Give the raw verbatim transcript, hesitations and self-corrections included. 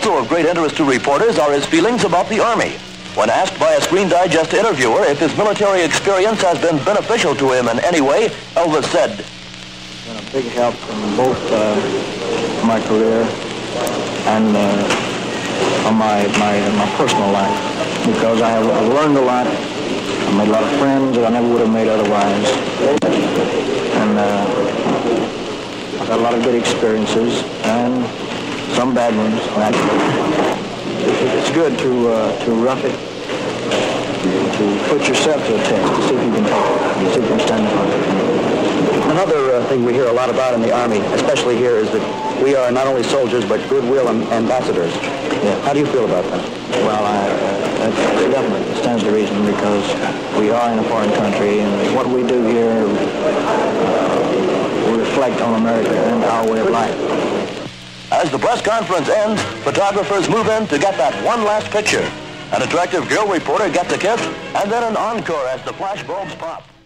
Also of great interest to reporters are his feelings about the Army. When asked by a Screen Digest interviewer if his military experience has been beneficial to him in any way, Elvis said, "It's been a big help in both uh, my career and uh, on my, my, my personal life, because I have learned a lot. I made a lot of friends that I never would have made otherwise. And uh, I've got a lot of good experiences and some bad ones, naturally. It's good to uh, to rough it, to put yourself to a test, to see if you can take it, see if you can stand up on it." Another uh, thing we hear a lot about in the Army, especially here, is that we are not only soldiers but goodwill and ambassadors. Yeah. How do you feel about that? Well, I, uh, that definitely stands to reason, because we are in a foreign country, and what we do here uh, will reflect on America and our way of life. As the press conference ends, photographers move in to get that one last picture. An attractive girl reporter gets a kiss, and then an encore as the flash bulbs pop.